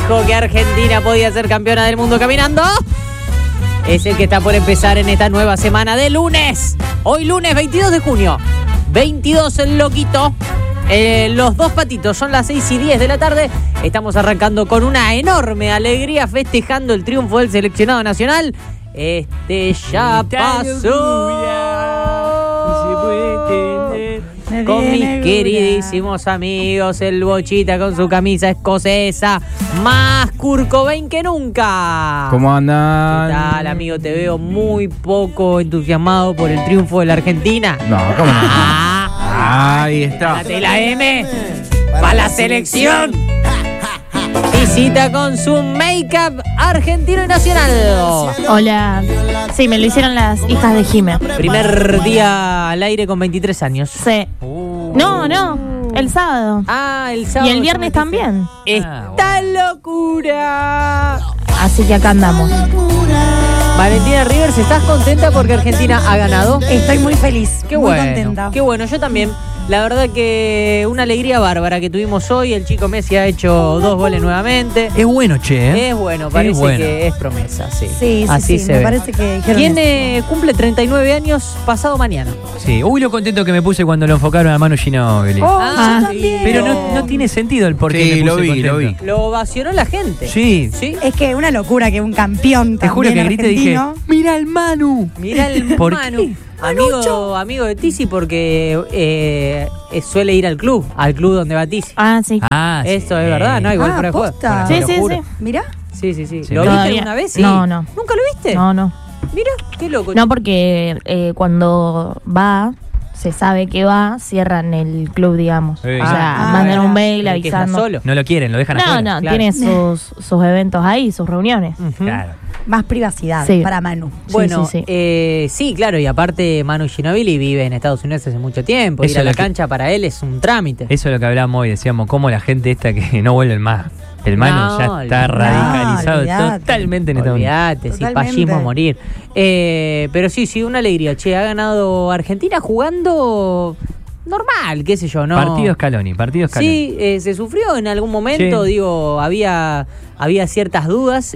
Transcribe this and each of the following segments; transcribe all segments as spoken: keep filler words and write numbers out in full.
dijo que Argentina podía ser campeona del mundo caminando es el que está por empezar en esta nueva semana de lunes. Hoy lunes veintidós de junio. veintidós el loquito. Eh, los dos patitos, son las seis y diez de la tarde. Estamos arrancando con una enorme alegría festejando el triunfo del seleccionado nacional. Este ya pasó. Con mis queridísimos amigos, el Bochita con su camisa escocesa, más Kurt Cobain que nunca. ¿Cómo andan? ¿Qué tal, amigo? Te veo muy poco entusiasmado por el triunfo de la Argentina. No, ¿cómo no? Ah, ahí está. Date la M para la selección. Visita con su make-up argentino y nacional. Hola. Sí, me lo hicieron las hijas de Jime. Primer día al aire con veintitrés años. Sí. Uh. No, no. El sábado. Ah, el sábado. Y el viernes también. ¡Esta locura! Así que acá andamos. Valentina Rivers, ¿estás contenta porque Argentina ha ganado? Estoy muy feliz. Qué muy bueno. contenta. Qué bueno, yo también. La verdad que una alegría bárbara que tuvimos hoy. El chico Messi ha hecho dos goles nuevamente. Es bueno, che. ¿eh? Es bueno, parece es bueno. que es promesa, sí. Sí, sí, Así sí, se me ve. parece que dijeron ¿Quién eso. eh, cumple treinta y nueve años pasado mañana? Sí. Uy, lo contento que me puse cuando lo enfocaron a Manu Ginóbili. Oh, Ah, yo también. Pero no, no tiene sentido el por qué Sí, me lo puse vi, contento. lo vi. Lo ovacionó la gente. Sí. ¿Sí? Es que una locura que un campeón Te juro que también grité y dije, argentino. mira el Manu. Mirá el ¿Por Manu. qué? Amigo, amigo de Tizi porque eh, eh, suele ir al club, al club donde va Tizi. Ah, sí. Ah, sí. Esto es verdad, ¿no? Igual Ah, fuera de juego. posta. Sí, Te lo sí, juro. sí. Mirá. Sí, sí, sí. Sí. ¿Lo viste Todavía- alguna vez? Sí. No, no. ¿Nunca lo viste? No, no. Mira, qué loco. No, porque eh, cuando va, se sabe que va, cierran el club, digamos. Sí. O sea, Ah, mandan ah, un mail El que está avisando. solo. No lo quieren, lo dejan No, afuera. no, claro. tiene sus, sus eventos ahí, sus reuniones. Ujú. Claro. Más privacidad Sí. para Manu. Bueno, Sí, sí, sí. eh, sí, claro, y aparte Manu Ginóbili vive en Estados Unidos hace mucho tiempo. Eso Ir a es la lo que- cancha para él es un trámite. Eso es lo que hablábamos hoy. Decíamos, cómo la gente esta que no vuelve más. El Manu No, ya está olvidate. radicalizado olvidate. totalmente en esta onda. Olvídate, sí, Totalmente. fascismo a morir. Eh, pero sí, sí, una alegría. Che, ha ganado Argentina jugando normal, qué sé yo, ¿no? Partido Scaloni, partido Scaloni. Sí, eh, se sufrió en algún momento, Sí. digo, había, había ciertas dudas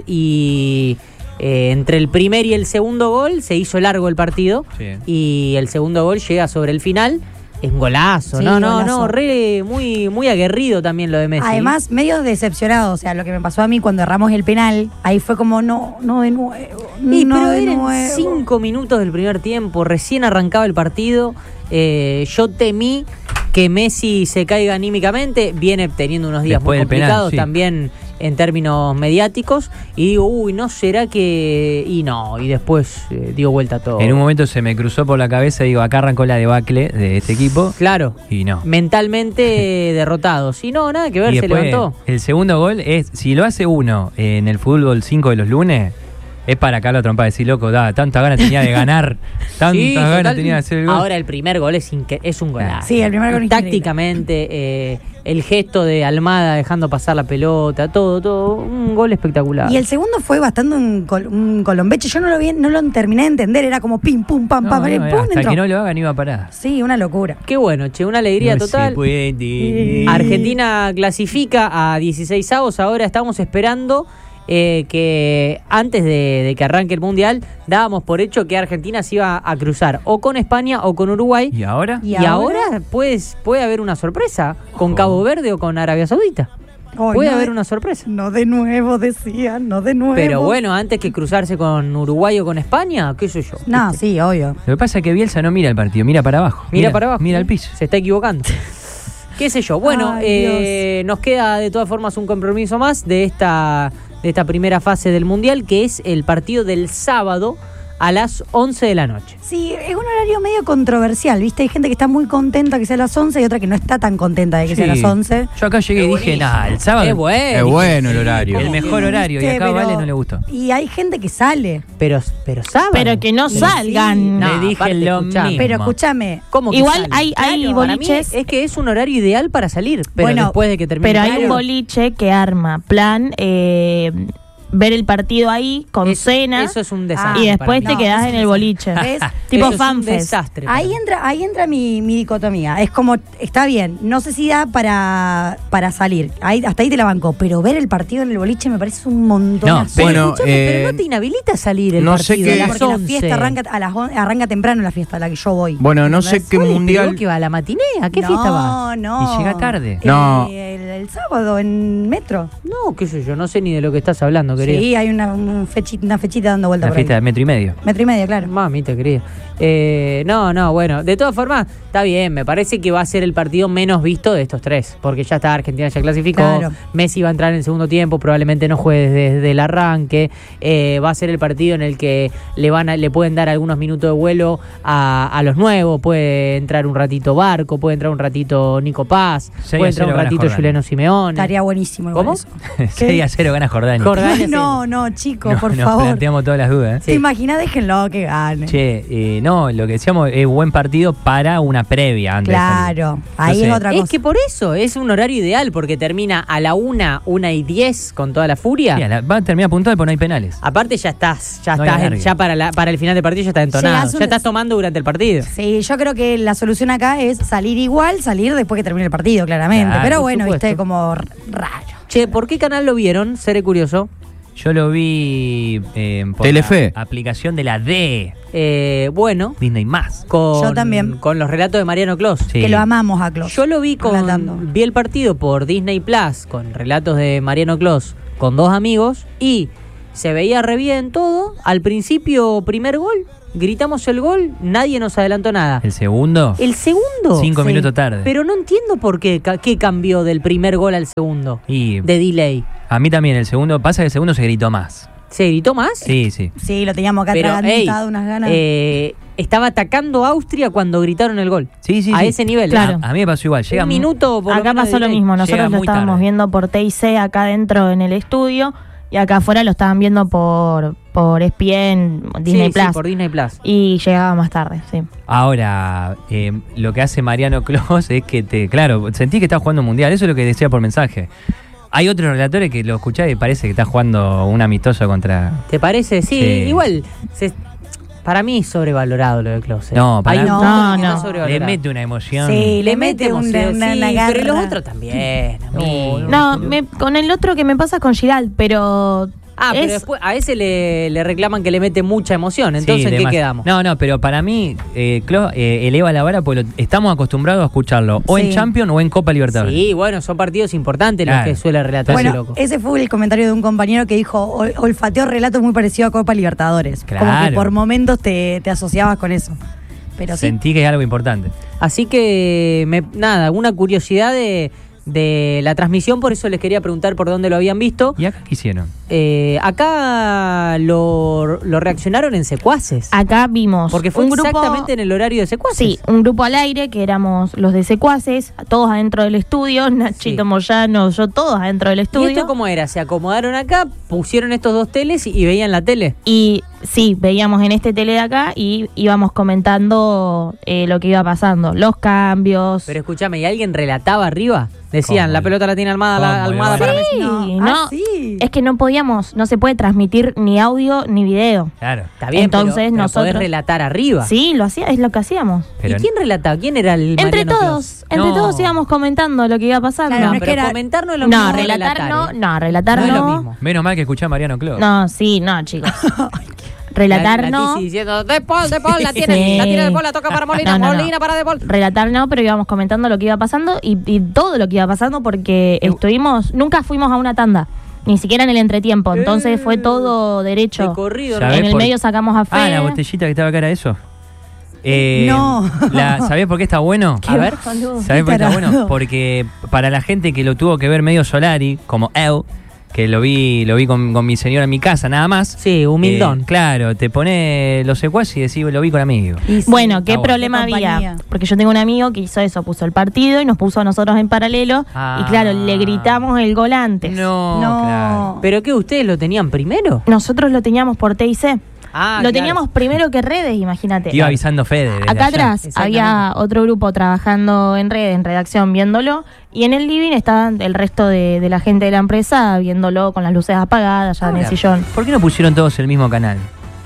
y eh, entre el primer y el segundo gol se hizo largo el partido Sí. y el segundo gol llega sobre el final. Es un golazo, Sí, no, no, golazo. no, re, muy, muy aguerrido también lo de Messi. Además, medio decepcionado. O sea, lo que me pasó a mí cuando erramos el penal, ahí fue como, no, no de nuevo. Y no pero de eran nuevo. cinco minutos del primer tiempo, recién arrancaba el partido. Eh, yo temí que Messi se caiga anímicamente, viene teniendo unos días Después muy del penal, complicados sí. también en términos mediáticos. Y digo, uy, ¿no será que...? Y no, y después eh, dio vuelta todo. En un momento se me cruzó por la cabeza y digo, acá arrancó la debacle de este equipo. Claro, Y no. mentalmente derrotados. Y no, nada que ver, Y se después, levantó. el segundo gol es, si lo hace uno en el fútbol cinco de los lunes, es para acá la trompa decir, loco, da, tanta ganas tenía de ganar, tantas Sí, ganas total. tenía de hacer el gol. Ahora el primer gol es, inque- es un golazo. Sí, el primer gol es increíble. Tácticamente, eh, el gesto de Almada dejando pasar la pelota, todo, todo, un gol espectacular. Y el segundo fue bastante un, col- un colombeche. Yo no lo vi, no lo terminé de entender. Era como pim, pum, pam, No, pam, no, pam, pum, hasta entró. que no lo hagan iba a parar. Sí, una locura. Qué bueno, che, una alegría No se total. puede. Argentina clasifica a dieciséis avos, ahora estamos esperando eh, que antes de, de que arranque el Mundial dábamos por hecho que Argentina se iba a cruzar o con España o con Uruguay. ¿Y ahora? ¿Y Y, ahora, pues, puede haber una sorpresa con Ojo. Cabo Verde o con Arabia Saudita. Ay, Puede no haber de- una sorpresa. No de nuevo, decían, no de nuevo. Pero bueno, antes que cruzarse con Uruguay o con España, qué sé yo. No, ¿viste? sí, obvio. Lo que pasa es que Bielsa no mira el partido, mira para abajo. Mira, para abajo. Mira el piso. Se está equivocando. ¿Qué sé yo? Bueno, Ay, eh, nos queda de todas formas un compromiso más de esta, de esta primera fase del Mundial, que es el partido del sábado a las once de la noche. Sí, es un horario medio controversial, ¿viste? Hay gente que está muy contenta que sea a las once y otra que no está tan contenta de que sea a las Sí. once. Yo acá llegué y dije, nah, el sábado Es bueno. Es bueno el horario. el mejor horario. Y ¿Viste? acá a Pero- Vale no le gustó. Y hay gente que sale. Pero, pero sábado. Pero que no Pero salgan. sí. Le No, dije aparte, lo escuchame. mismo. Pero escúchame, ¿Cómo que Igual salen? hay- hay Claro, para mí boliches- es que es un horario ideal para salir, pero Bueno, después de que termine Pero el hay un partido. boliche que arma plan eh, ver el partido ahí con Eso- cena Eso es un desastre. y después para te mí. No, quedás eso en es el un boliche. ¿Ves? Tipo Eso es un fanfest. desastre. para Ahí mí. entra, ahí entra mi, mi dicotomía. Es como, está bien, no sé si da para, para salir. Ahí, hasta ahí te la banco. Pero ver el partido en el boliche me parece un montón. No, Pero, Bueno, escúchame, eh, pero no te inhabilita a salir el no sé partido qué- a las Porque la once. fiesta arranca, a las, on- arranca temprano la fiesta a la que yo voy. Bueno, no sé ¿Entendés? qué ¿Cuál es, mundial. pero que va a la matiné? ¿A qué no, fiesta va? No, Y llega tarde. Eh, No. El, el sábado en Metro. No, qué sé yo, no sé ni de lo que estás hablando, querido. Sí, hay una, un fechita, una fechita dando vuelta La por ahí. fiesta de metro y medio. Metro y medio, claro. Mamita querida. Eh, no, no, bueno, de todas formas, está bien, me parece que va a ser el partido menos visto de estos tres, porque ya está, Argentina ya clasificó, Claro. Messi va a entrar en el segundo tiempo, probablemente no juegue desde, desde el arranque, eh, va a ser el partido en el que le van a, le pueden dar algunos minutos de vuelo a, a los nuevos, puede entrar un ratito Barco, puede entrar un ratito Nico Paz, seis puede a entrar cero un gana ratito Jordania. Juliano Simeone. Estaría buenísimo. igual ¿Cómo? eso. seis a cero gana Jordania. Jordania. No, no, chicos, No, por nos favor. planteamos todas las dudas. ¿eh? Sí. ¿Te imaginas? Déjenlo que gane. Che, eh, no, lo que decíamos es buen partido para una previa antes de salir. Claro, ahí Entonces, es otra Es cosa. que por eso es un horario ideal, porque termina a la una, una y diez con toda la furia. Sí, a la- va a terminar puntual porque no hay penales. Aparte ya estás, ya No hay estás, en- alargue. ya para la, para el final del partido ya estás entonado, Llegás un- ya estás tomando durante el partido. Sí, yo creo que la solución acá es salir igual, salir después que termine el partido, claramente. Claro, Pero por bueno, supuesto. viste, como r- raro. Che, ¿por qué canal lo vieron? Seré curioso. Yo lo vi eh, por Telefe. la aplicación de la D, Eh, bueno, Disney más. con, Yo también. con los relatos de Mariano Clos. Sí. Que lo amamos a Klaus. Yo lo vi con, Relatando. vi el partido por Disney Plus con relatos de Mariano Clos con dos amigos y se veía re bien todo. Al principio, primer gol, gritamos el gol, nadie nos adelantó nada. El segundo, El segundo. cinco Sí. minutos tarde. Pero no entiendo por qué, ca- qué cambió del primer gol al segundo. y De delay. a mí también el segundo, pasa que el segundo se gritó más. ¿Se gritó más? Sí, sí. Sí, lo teníamos acá Pero, ey, atragantado, unas ganas. eh, estaba atacando a Austria cuando gritaron el gol. Sí, sí, a sí. ese nivel. Claro. A, a mí me pasó igual. Llega Un mu- minuto por Acá menos de pasó lo delay. mismo, Llega nosotros lo muy estábamos tarde. viendo por T I C acá adentro en el estudio y acá afuera lo estaban viendo por, por E S P N, Disney Sí, sí, Plus. por Disney Plus. Y llegaba más tarde, sí. Ahora, eh, lo que hace Mariano Clos es que te, claro, sentí que estás jugando un mundial, eso es lo que decía por mensaje. Hay otros relatores que lo escuchás y parece que estás jugando un amistoso contra... ¿Te parece? Sí, Sí. igual. se- para mí es sobrevalorado lo de Klose. No, para Hay mí- un No, punto en el que no. está sobrevalorado. Le mete una emoción. Sí, Le le mete mete un- emoción, una, sí, una garra. pero los otros también, amigo. No, me- con el otro que me pasa es con Giral, pero Ah, pero es- después a ese le, le reclaman que le mete mucha emoción. Entonces, Sí, ¿en qué demas- quedamos? No, no, pero para mí, eh, Klos, eh, eleva la vara porque lo- estamos acostumbrados a escucharlo o en Sí. Champions o en Copa Libertadores. Sí, bueno, son partidos importantes los Claro. que suele relatar ese Bueno, loco. ese fue el comentario de un compañero que dijo, "Ol- olfateó relatos muy parecidos a Copa Libertadores. Como que Claro. por momentos te, te asociabas con eso. Pero sí. Sentí que es algo importante. Así que, me, nada, una curiosidad de, de la transmisión, por eso les quería preguntar por dónde lo habían visto. ¿Y acá qué hicieron? Eh, acá lo, lo reaccionaron en secuaces. acá vimos Porque fue un grupo, exactamente en el horario de secuaces. sí, un grupo al aire que éramos los de Secuaces, todos adentro del estudio, Nachito Sí. Moyano, yo todos adentro del ¿Y estudio. esto cómo era? ¿Se acomodaron acá, pusieron estos dos teles y, y veían la tele? Y sí, veíamos en este tele de acá y íbamos comentando eh, lo que iba pasando, los cambios. Pero escúchame, ¿y alguien relataba arriba? Decían, ¿Cómo? la pelota la tiene Almada, la ¿Cómo? Almada para Messi. Sí, No. no, Ah, sí. es que no podíamos, no se puede transmitir ni audio ni video. Claro. Está bien, Entonces, pero, pero nosotros- podés relatar arriba. Sí, lo hacía, es lo que hacíamos. Pero ¿Y quién relataba? ¿Quién era el Entre Mariano todos, Clos? entre No. todos íbamos comentando lo que iba pasando. Claro, No, no es pero que era- comentar no es lo No, mismo que relatar no, ¿eh? no, relatar No no. es lo mismo. menos mal que escuché a Mariano Clos. No, sí, no, chicos. Relatar La- la no. Tizi diciendo, De Paul, De Paul, la tiene, Sí. la tiene De Paul, la toca para Molina, No, no, no. Molina para De Paul. Relatar no, pero íbamos comentando lo que iba pasando y, y todo lo que iba pasando porque estuvimos, nunca fuimos a una tanda, ni siquiera en el entretiempo, entonces fue todo De derecho. corrido, ¿Sabés En el por- medio sacamos a Fe. Ah, la botellita que estaba acá era eso. Eh, No. la- ¿Sabés por qué está bueno? Qué A ver. boludo. ¿Sabés por qué está tarado. bueno? Porque para la gente que lo tuvo que ver medio Solari, como él, que lo vi lo vi con, con mi señora en mi casa, nada más. Sí, humildón. Eh, claro, te pone los secuaces y decís, lo vi con amigos. Y sí. Bueno, ¿qué Está bueno. problema Qué había? compañía. Porque yo tengo un amigo que hizo eso, puso el partido y nos puso a nosotros en paralelo Ah. y claro, le gritamos el gol antes. No, No. claro. ¿Pero qué, ustedes lo tenían primero? Nosotros lo teníamos por T I C. Ah, lo claro. teníamos primero que redes, imagínate. Iba avisando Fede. desde Acá allá. atrás Exactamente. había otro grupo trabajando en red, en redacción, viéndolo. Y en el living estaba el resto de, de la gente de la empresa viéndolo con las luces apagadas, ya en el Ahora, sillón. ¿Por qué no pusieron todos el mismo canal?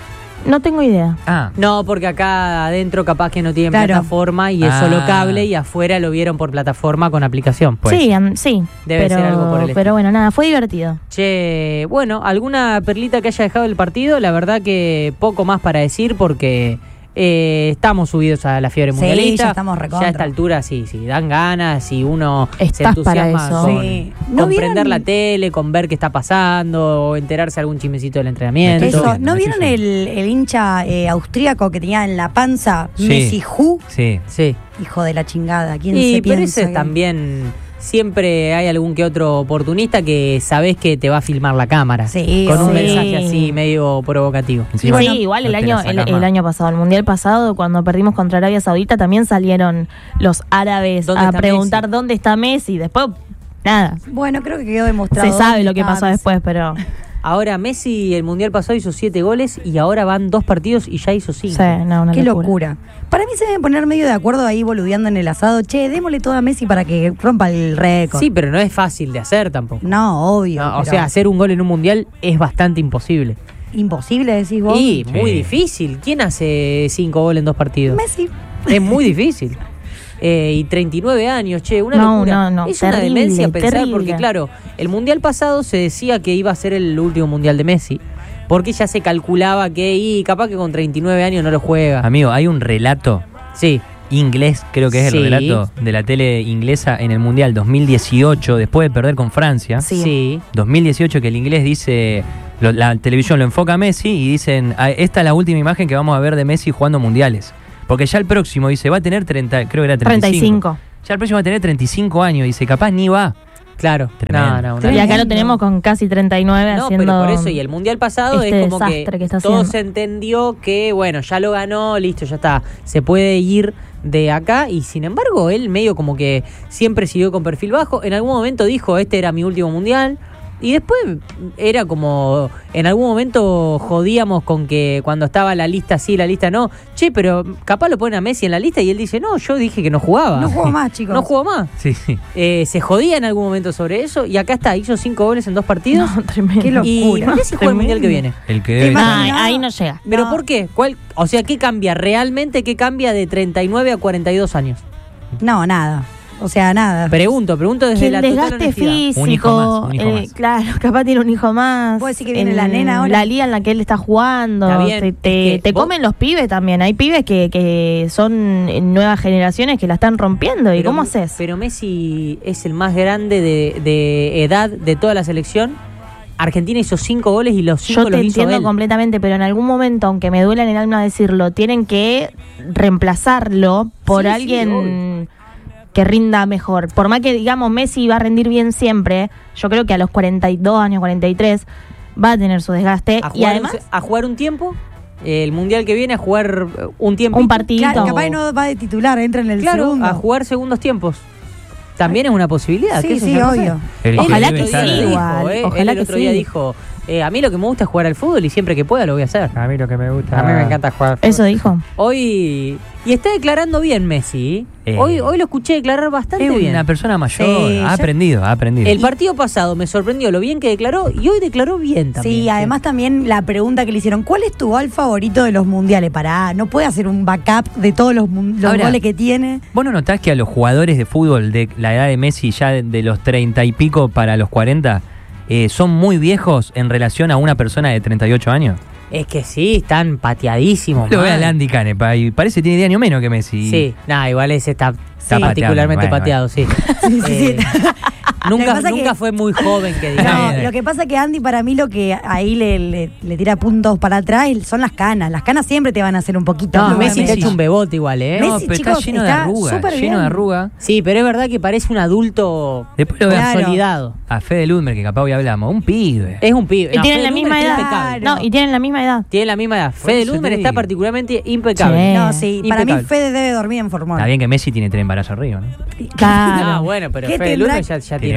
No tengo idea. Ah, No, porque acá adentro capaz que no tienen Claro. plataforma y es Ah. solo cable y afuera lo vieron por plataforma con aplicación. Pues. Sí, am- sí. Debe pero, ser algo por el pero bueno, nada, fue divertido. Che, bueno, ¿alguna perlita que haya dejado el partido? La verdad que poco más para decir porque eh, estamos subidos a la fiebre Sí, mundialista. ya estamos recontra. Ya a esta altura sí, sí, dan ganas y uno se Estás para entusiasma eso. con, Sí. con ¿No prender vieron? la tele, con ver qué está pasando o enterarse algún chismecito del entrenamiento. Estoy Eso, viendo, ¿no me vieron estoy el, el hincha eh, austríaco que tenía en la panza Sí. Messi Hu? sí. Sí. Hijo de la chingada, ¿quién Y se pero piensa? ese que- también siempre hay algún que otro oportunista que sabés que te va a filmar la cámara. Sí, con un sí. mensaje así medio provocativo. Encima, sí, no- igual el no te la año el, sacás el más. año pasado, el mundial pasado, cuando perdimos contra Arabia Saudita, también salieron los árabes ¿Dónde a está preguntar Messi? dónde está Messi. Después, nada. Bueno, creo que quedó demostrado. Se sabe dónde lo que está pasó Messi. después, pero Ahora Messi el mundial pasado hizo siete goles y ahora van dos partidos y ya hizo cinco. sí, no, una Qué locura. locura. Para mí se deben poner medio de acuerdo ahí boludeando en el asado. Che, démosle todo a Messi para que rompa el récord. Sí, pero no es fácil de hacer tampoco. No, obvio. No, o pero sea, hacer un gol en un mundial es bastante imposible. imposible, decís vos. Y Sí. muy difícil. ¿Quién hace cinco goles en dos partidos? Messi. Es muy difícil. Eh, y treinta y nueve años, che, una No, locura. no, no, es una terrible, demencia pensar terrible. porque, claro, el mundial pasado se decía que iba a ser el último mundial de Messi. Porque ya se calculaba que, y capaz que con treinta y nueve años no lo juega. Amigo, hay un relato Sí. inglés, creo que es Sí. el relato de la tele inglesa en el Mundial dos mil dieciocho, después de perder con Francia. Sí. Sí. dos mil dieciocho, que el inglés dice, lo- la televisión lo enfoca a Messi y dicen, "Ah, esta es la última imagen que vamos a ver de Messi jugando mundiales. Porque ya el próximo, dice, va a tener treinta, creo que era treinta y cinco. treinta y cinco. Ya el próximo va a tener treinta y cinco años, dice, capaz ni va. Claro. Tremendo. No, no, una Y acá Tremendo. lo tenemos con casi treinta y nueve No, haciendo. pero por eso, y el mundial pasado este es como que, desastre que está todo haciendo. se entendió que, bueno, ya lo ganó, listo, ya está, se puede ir de acá, y sin embargo, él medio como que siempre siguió con perfil bajo. En algún momento dijo, este era mi último mundial. Y después era como, en algún momento jodíamos con que cuando estaba la lista sí, la lista no. Che, pero capaz lo ponen a Messi en la lista y él dice, no, yo dije que no jugaba. No jugó más, chicos. No jugó más. Sí, sí. Eh, se jodía en algún momento sobre eso y acá está, hizo cinco goles en dos partidos. No, tremendo. Qué Y locura. Messi juega el mundial que viene. El que Te debe imaginas- estar- Ah, ahí no llega. ¿Pero No. por qué? ¿Cuál, o sea, ¿qué cambia? ¿Realmente qué cambia de treinta y nueve a cuarenta y dos años? No, nada. O sea, nada. Pregunto, pregunto desde Que el la total desgaste honestidad. físico. Un hijo más, un hijo eh, más. Claro, capaz tiene un hijo más. ¿Vos decís que viene en la nena ahora? La liga en la que él está jugando. Está bien, Te, te- es que te vos- comen los pibes también. Hay pibes que, que son nuevas generaciones que la están rompiendo. ¿Y Pero- cómo haces? Pero Messi es el más grande de, de edad de toda la selección. Argentina hizo cinco goles y los cinco Yo te los hizo entiendo él. completamente, pero en algún momento, aunque me duela en el alma decirlo, tienen que reemplazarlo por Sí, sí, alguien que rinda mejor. Por más que digamos Messi va a rendir bien siempre, yo creo que a los cuarenta y dos años, cuarenta y tres, va a tener su desgaste. A Y jugar, además, un, a jugar un tiempo, eh, el mundial que viene, a jugar eh, un tiempo. un partidito. Claro, capaz no va de titular, entra en el Claro, segundo. a jugar segundos tiempos. También es una posibilidad. Sí, qué sé sí, yo, no sé. obvio. El Él Ojalá el que otro día sí, dijo, igual, eh, ojalá él el que otro día sí. dijo, eh, a mí lo que me gusta es jugar al fútbol y siempre que pueda lo voy a hacer. A mí lo que me gusta. A mí me encanta jugar al fútbol. Eso dijo. Hoy, y está declarando bien Messi. Eh. Hoy, hoy lo escuché declarar bastante Es bien. una persona mayor, Sí, ha ya- aprendido, ha aprendido. El partido pasado me sorprendió lo bien que declaró y hoy declaró bien también. Sí, además también la pregunta que le hicieron, ¿cuál es tu gol favorito de los mundiales? Pará, no puede hacer un backup de todos los, mun- los Ahora, goles que tiene. ¿Vos no notás que a los jugadores de fútbol de la edad de Messi, ya de, de los treinta y pico para los cuarenta, eh, son muy viejos en relación a una persona de treinta y ocho años? Es que sí, están pateadísimos. Lo ve mal. a Landy Canepa y parece que tiene diez años menos que Messi. Sí, nada, igual ese está, Está particularmente pateando, pateado, bueno, sí. Eh, Lo que nunca pasa nunca que- fue muy joven, que No, digamos. bien. lo que pasa que Andy para mí lo que ahí le, le- le tira puntos para atrás son las canas. Las canas siempre te van a hacer un poquito. No, más Messi te de ha hecho un bebote igual, ¿eh? Messi, No, pero chicos, está lleno de está arrugas, súper lleno bien. de arrugas. Sí, pero es verdad que parece un adulto Después lo veo Claro. consolidado. a Fede Ludmer, que capaz hoy hablamos, un pibe. Es un pibe. Y No, tienen Fede la Lumer misma está edad. impecable. No, y tienen la misma edad. Tienen la misma edad. Por Fede eso te Ludmer digo. está particularmente impecable. Sí. No, sí, para mí Impecable. Fede debe dormir en formol. Está bien que Messi tiene tres embarazos arriba, ¿no? Claro. Ah, bueno, pero ¿Qué Fede tendrá- Ludmer ya, ya tiene Tiene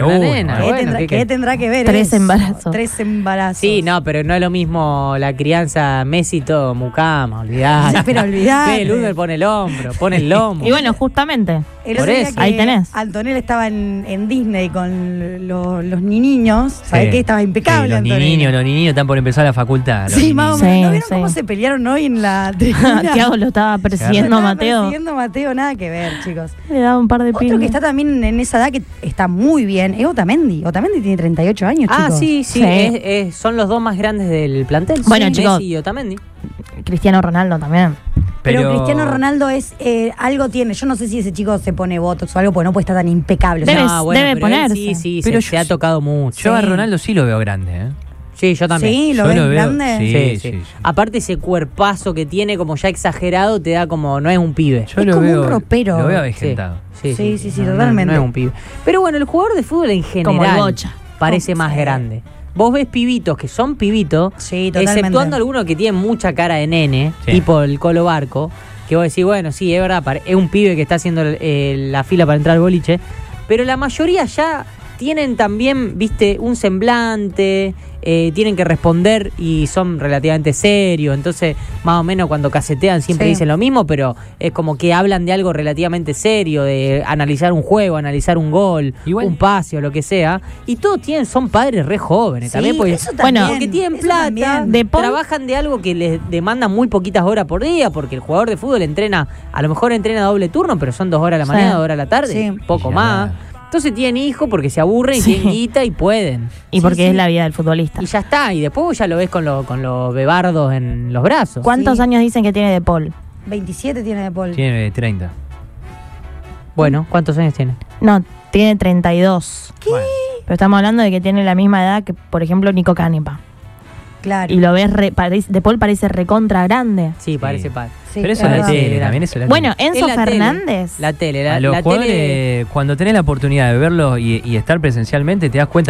Eh, una uy, nena. bueno. ¿Qué, Bueno, tendrá, ¿qué- qué qué? tendrá que ver Tres eso? embarazos. Tres embarazos. Sí, no, pero no es lo mismo la crianza Messi todo mucama, olvidate. Sí, pero olvidate. Sí, Ludmer pone el hombro, pone el lomo. Y bueno, justamente. El Por otro día eso. que Ahí tenés. Antonella estaba en, en Disney con los, los niños. ¿Sabés Sí. qué? Estaba impecable, Sí, los Antonella. niños, los niños están por empezar la facultad. los Sí, más o niños. menos. Sí, ¿No vieron sí. cómo se pelearon hoy en la tribuna? Tiago lo estaba persiguiendo a Estaba Mateo. persiguiendo a Mateo, nada que ver, chicos. Le daba un par de Otro piñas. que está también en esa edad que está muy bien es Otamendi. Otamendi tiene treinta y ocho años, Ah, chicos. sí, sí, Sí. es- es- son los dos más grandes del plantel. Bueno, Sí, chicos. Messi y Otamendi. Cristiano Ronaldo también. Pero, Cristiano Ronaldo es eh, algo tiene. Yo no sé si ese chico se pone botox o algo, porque no puede estar tan impecable. O sea, Debe- No, bueno, debe pero él ponerse. Sí, sí, Pero se, yo- se ha tocado mucho. Yo a Sí. Ronaldo sí lo veo grande, ¿eh? Sí, yo también. Sí, lo Yo ves lo veo- grande. sí. Sí, sí. Aparte ese cuerpazo que tiene como ya exagerado te da como, no es un pibe. Yo Es lo como un veo, ropero. Lo veo Sí, avejentado. sí, Sí, sí, sí, No, no, totalmente. No, es un pibe. Pero bueno, el jugador de fútbol en general Como el Bocha. parece Oh, más sí. grande. Vos ves pibitos que son pibitos, Sí, totalmente. exceptuando algunos que tienen mucha cara de nene, Sí. tipo el Colo Barco, que vos decís, bueno, sí, es verdad, pare- es un pibe que está haciendo el- eh, la fila para entrar al boliche, pero la mayoría ya tienen también, viste, un semblante, eh, tienen que responder y son relativamente serios, entonces más o menos cuando casetean siempre Sí. dicen lo mismo, pero es como que hablan de algo relativamente serio, de analizar un juego, analizar un gol, Igual- un pase o lo que sea, y todos tienen, son padres re jóvenes Sí, también, porque, eso Bueno, también, porque tienen eso plata, también. De Paul- trabajan de algo que les demanda muy poquitas horas por día, porque el jugador de fútbol entrena, a lo mejor entrena doble turno, pero son dos horas a la Sí. mañana, dos horas a la tarde, Sí. poco Ya. más. Entonces tienen hijos porque se aburren y Sí. tienen guita y pueden. Y Sí, porque sí. es la vida del futbolista. Y ya está, y después vos ya lo ves con, lo- con los bebardos en los brazos. ¿Cuántos Sí. años dicen que tiene De Paul? veintisiete tiene de Paul. Tiene treinta. Bueno, ¿cuántos años tiene? No, tiene treinta y dos. ¿Qué? Bueno. Pero estamos hablando de que tiene la misma edad que, por ejemplo, Nico Canepa. Claro. Y lo ves, re- parece- De Paul parece recontra grande. Sí, parece padre. Sí, Pero eso es es la verdad. tele, Sí, también eso es la Bueno, tele. Enzo Es la tele. Fernández. La tele, la, A los la jugadores, tele. cuando tenés la oportunidad de verlos y, y estar presencialmente, te das cuenta